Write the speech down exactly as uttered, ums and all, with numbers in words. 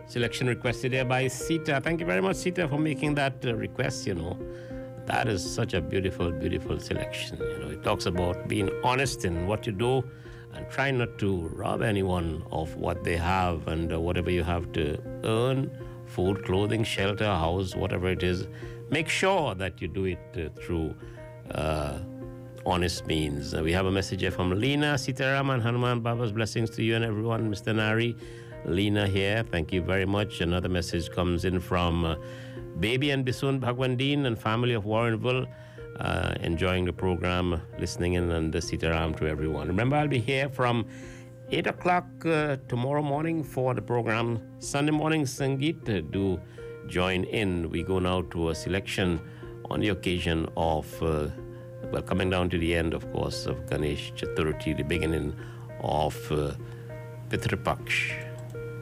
Selection requested here by Sita. Thank you very much, Sita, for making that uh, request. You know, that is such a beautiful, beautiful selection. You know, it talks about being honest in what you do and try not to rob anyone of what they have, and uh, whatever you have to earn, food, clothing, shelter, house, whatever it is, make sure that you do it uh, through uh, honest means. Uh, we have a message here from Lena Sitaraman. Hanuman Baba's blessings to you and everyone, Mister Nari. Lena here, thank you very much. Another message comes in from uh, Baby and Bisun Bhagwandeen and family of Warrenville, uh, enjoying the program, listening in, and the Sitaram to everyone. Remember, I'll be here from eight o'clock uh, tomorrow morning for the program Sunday Morning Sangeet. Uh, do join in. We go now to a selection on the occasion of, uh, well, coming down to the end, of course, of Ganesh Chaturthi, the beginning of uh, Pitru Paksh.